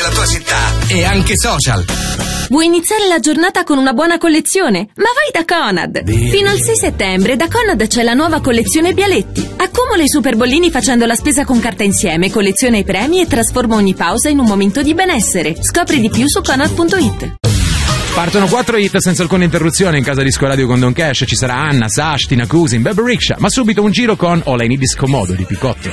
della tua città e anche social. Vuoi iniziare la giornata con una buona collezione? Ma vai da Conad! Fino al 6 settembre da Conad c'è la nuova collezione Bialetti. Accumula i super bollini facendo la spesa con Carta Insieme, colleziona i premi e trasforma ogni pausa in un momento di benessere. Scopri di più su Conad.it. Partono 4 hit senza alcuna interruzione in casa Disco Radio con Don Cash. Ci sarà Anna, Sash, Tina Kusin, Bebe Riksha, ma subito un giro con All I Need Is Comodo di Picotto.